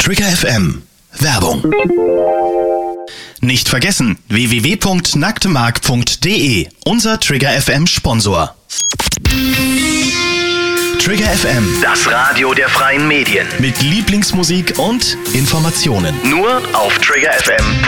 Trigger FM. Werbung. Nicht vergessen, www.nacktemark.de, unser Trigger FM Sponsor. Trigger FM, Das Radio der freien Medien. mit Lieblingsmusik und Informationen. Nur auf triggerfm.de.